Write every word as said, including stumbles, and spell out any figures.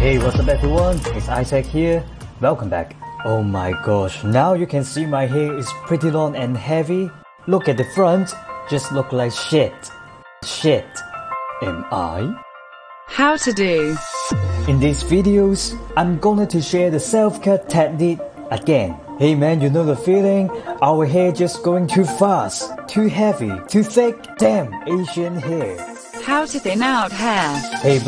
Hey, what's up everyone? It's Isaac here. Welcome back. Oh my gosh, now you can see my hair is pretty long and heavy. Look at the front, just look like shit. Shit. Am I? How to do. In these videos, I'm going to share the self-cut technique again. Hey man, you know the feeling? Our hair just going too fast, too heavy, too thick. Damn, Asian hair. How to thin out hair. Hey